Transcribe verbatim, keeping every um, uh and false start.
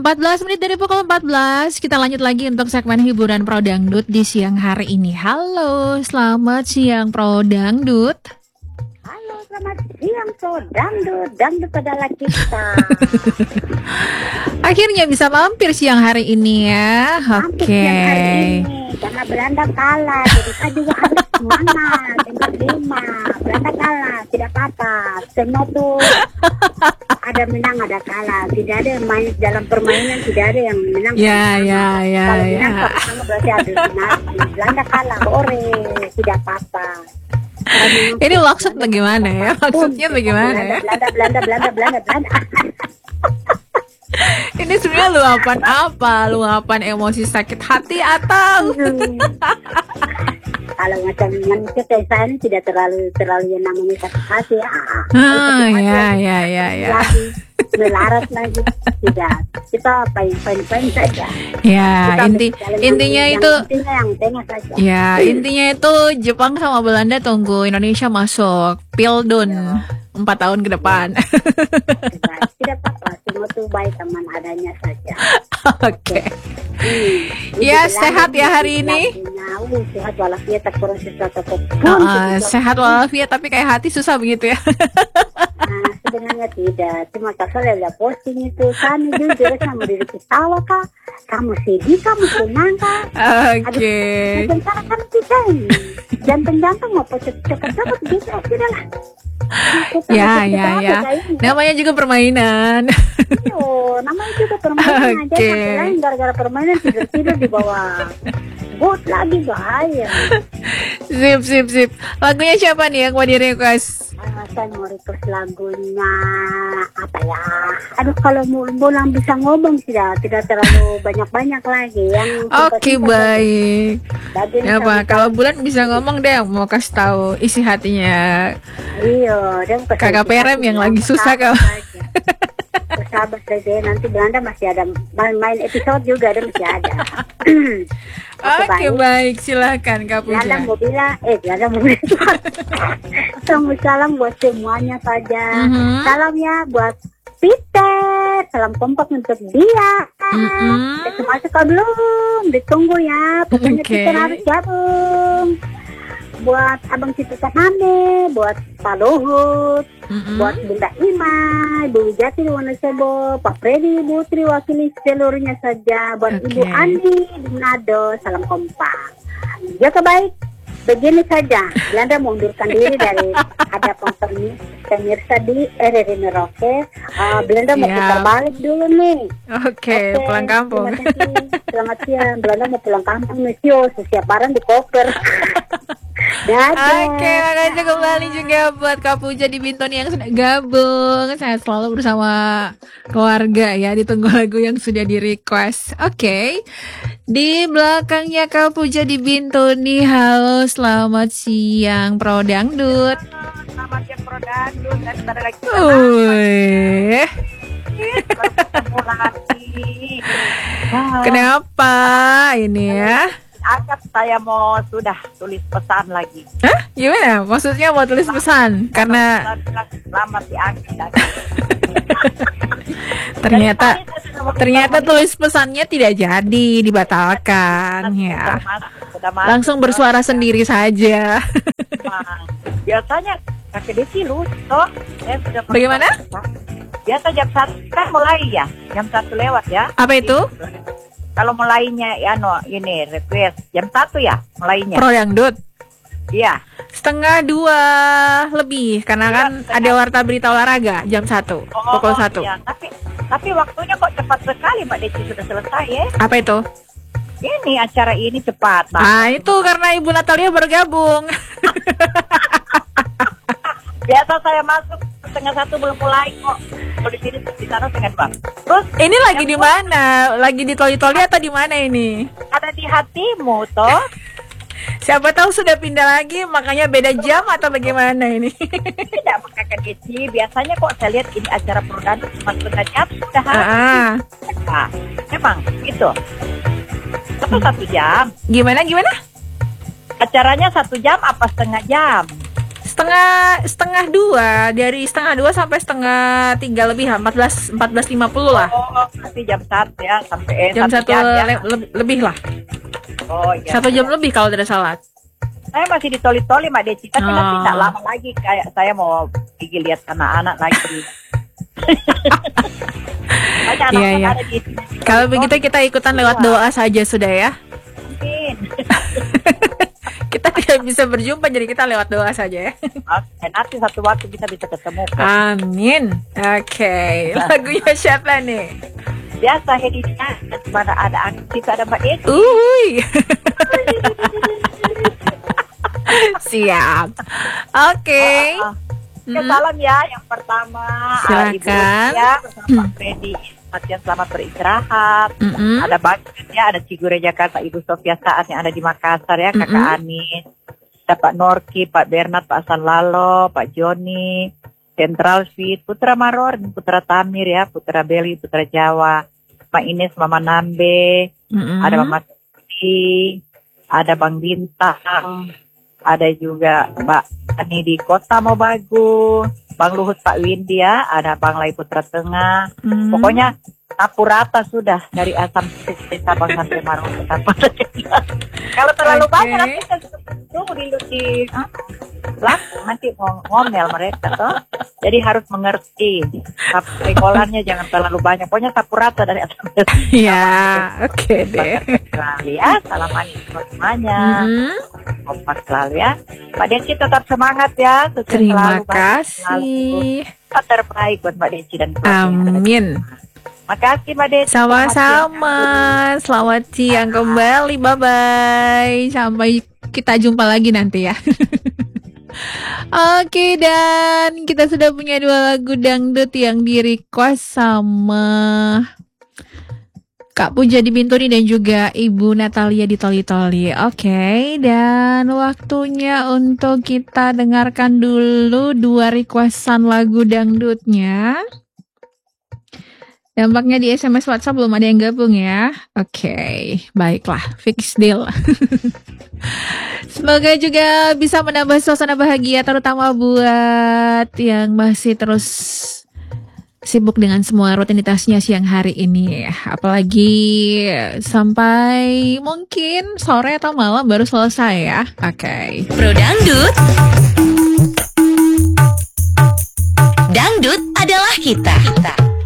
empat belas menit dari pukul empat belas. Kita lanjut lagi untuk segmen hiburan Pro Dangdut di siang hari ini. Halo, selamat siang Pro Dangdut. Halo, selamat siang Pro Dangdut. Dangdut adalah kita. Akhirnya bisa mampir siang hari ini ya. Oke. Okay. Karena Belanda kalah, jadi saya juga harus semangat. Tempat lima, Belanda kalah, tidak apa-apa. Semua tuh ada menang, ada kalah. Tidak ada yang main dalam permainan, tidak ada yang menang. Ya, ya, ya, Kalau ya. menang sama-sama berarti ada final. Belanda kalah, ore, tidak apa-apa. Ini maksud bagaimana ya? Maksudnya bagaimana ya? Belanda, Belanda, Belanda, Belanda, Belanda. Ini sebenarnya luapan apa? Luapan emosi sakit hati atau? Kalau macam manusia kayak saya ini tidak terlalu terlalu yang namanya sakit hati. Ah, ya, ya, ya, ya. Melarat lagi, tidak. Kita pain-pain saja. Ya, kita inti intinya yang, itu. Intinya yang tengah saja. Ya, intinya itu Jepang sama Belanda tunggu Indonesia masuk Pildun ya. empat tahun ke depan. Tidak apa-apa, semua tuh baik teman adanya saja. Oke. Okay. Hmm, ya, sehat ya hari ini. Uh, sehat walafiat tak kurang sesuatu apapun. Uh, sehat walafiat tapi kayak hati susah begitu ya. Nah, sebenarnya tidak. Cuma kakak lihat posting itu, kami jujur sama diri ketawa kak. Kamu sedih, kamu senang kak. Oke. Okay. Macam cara kan kita ini. Jantung-jantung mau cekat-cekat gitu, tidak lah. Ya, ya, ya. Namanya juga permainan. Iya, namanya juga permainan. Aja sampai lain gara-gara permainan tidur-tidur di bawah. Bot lagi bahaya. Sip, sip, sip. Lagunya siapa nih yang mau di request? Uh, saya mau request lagunya apa ya? Aduh, kalau mau bolang bisa ngomong tidak, tidak terlalu banyak-banyak lagi yang. Oke, okay, baik. Ya Pak, kalau Bulan bisa ngomong deh, mau kasih tahu isi hatinya. Iya, dan kakak Perem yang lagi susah kau. Sabar saja, nanti Belanda masih ada main episode juga, ada masih ada. Oke, okay, baik, silakan Kak Puja. Belanda mau bilang, eh Belanda mau bilang. Salam salam buat semuanya saja. Mm-hmm. Salam ya buat Peter, salam kompak untuk dia. Mm-hmm. Semua suka belum? Ditunggu ya, pokoknya okay. Peter harus gabung. Buat Abang Citu Kaname, buat Pak Luhut, mm-hmm. buat Bunda Ima, Ibu Wijati di Wonosobo, Pak Freddy, Ibu Tri wakili seluruhnya saja, buat okay. Ibu Andi di Manado, salam kompak. Jaga baik, begini saja, Belanda mengundurkan diri dari hadapan pemirsa di R R I Merauke. Uh, Belanda mau putar balik dulu nih. Oke, okay, okay, pulang kampung. Terima kasih, selamat siang. Belanda mau pulang kampung nih, siap barang di koper. Oke, okay, makasih kembali juga buat Kak Puja di Bintoni yang sudah gabung. Saya selalu bersama keluarga ya, ditunggu lagu yang sudah di request. Oke, okay. Di belakangnya Kak Puja di Bintoni. Halo, selamat siang Pro Dangdut. Halo, selamat siang Pro Dangdut. Dan sebentar lagi Uih. Kenapa ini ya? Agak saya mau sudah tulis pesan lagi. Hah? Gimana? Maksudnya mau tulis pesan? Karena selamat diangkat. ternyata ternyata tulis pesannya tidak jadi, dibatalkan ya. Langsung bersuara sendiri saja. Biasanya kakek Desi lu, toh? Bagaimana? Biasa jam satu kan mulai ya, jam satu lewat ya. Apa itu? Kalau mulainya ya no ini request jam satu ya mulainya. Pro Dangdut. Iya. Setengah dua lebih karena ya, kan setengah. Ada warta berita olahraga jam satu oh, pukul satu. Ya. Tapi tapi waktunya kok cepat sekali Mbak Desi sudah selesai ya. Apa itu? Ini acara ini cepat. Mbak. Ah itu karena Ibu Natalia bergabung. Biasa saya masuk setengah satu belum mulai kok. Kalau di sini di sana dengan Bang. Terus ini lagi di mana? Lagi di toli-toli atau di mana ini? Ada di hatimu toh. Siapa tahu sudah pindah lagi makanya beda jam atau bagaimana ini? Tidak Kakak Desi, biasanya kok saya lihat ini acara perdana cuma setengah jam sudah habis. Ah. Nah, memang gitu. Satu satu jam. Gimana gimana? Acaranya satu jam apa setengah jam? setengah setengah dua, dari setengah dua sampai setengah tiga lebih lah, empat belas empat belas lima puluh lah. Oh, nanti jam satu ya sampai eh, jam satu ya. le- le- lebih lah. Oh iya. Satu jam lebih kalau tidak salah. Saya masih di Toli-Toli Mbak Deci, tapi Oh. nanti tidak lama lagi kayak saya mau pergi lihat anak-anak lagi. Banyak Iya, anak-anak iya. ada di Kalau begitu kita ikutan lewat doa saja sudah ya. Mungkin. Kita tidak bisa berjumpa, jadi kita lewat doa saja ya. Oke, nanti satu waktu kita bisa ketemu. Amin. Oke, lagunya siapa nih? Biasa Hedinya, mana ada aktif ada Mbak Deci. Uhuy. Siap. Oke. Oh, oh. Ya, Mm. salam ya, yang pertama Silakan. Ibu ya, bersama Pak Freddy, Matian selamat beristirahat. Mm-mm. Ada Bagus ya, ada Cigure Jakarta, Ibu Sofia Saat yang ada di Makassar ya, Kakak Mm-mm. Anis, ada Pak Norki, Pak Bernard, Pak Hasan Lalo, Pak Joni, Central Suite, Putra Maror, Putra Tamir ya, Putra Beli, Putra Jawa, Pak Ines, Mama Nambe, Mm-mm. ada Mama Tuti, ada Bang Bintang, ada juga Mbak Ani di Kota Mau Bagus, Bang Luhut, Pak Windy ya, ada Bang Lai Putra Tengah. Mm. Pokoknya sapu rata sudah dari Asam Desa Bang sampai Maros. Kalau terlalu Oke. banyak nanti kita tunggu di di ah, langsung nanti mau ngomel mereka toh. Jadi harus mengerti. Sapu rekolannya jangan terlalu banyak. Pokoknya sapu rata dari Asam Desa. Ya, oke deh. Sekali ya, salam manis buat semuanya. Mm. Kompak selalu ya. Mbak Deci tetap semangat ya. Sukses Terima selalu, Mbak. Selalu. kasih. Yang terbaik buat Mbak Deci dan keluarga. Amin. Makasih Mbak Deci. Sama-sama. Selamat siang kembali. Bye-bye. Sampai kita jumpa lagi nanti ya. Oke, dan kita sudah punya dua lagu dangdut yang di-request sama Kak Puja di Bintuni dan juga Ibu Natalia di Toli-Toli. Oke, dan waktunya untuk kita dengarkan dulu dua requestan lagu dangdutnya. Dampaknya di S M S WhatsApp belum ada yang gabung ya. Oke, baiklah, fix deal. Semoga juga bisa menambah suasana bahagia, terutama buat yang masih terus sibuk dengan semua rutinitasnya siang hari ini. Apalagi sampai mungkin sore atau malam baru selesai ya. Oke. Pro Dangdut. Dangdut adalah kita.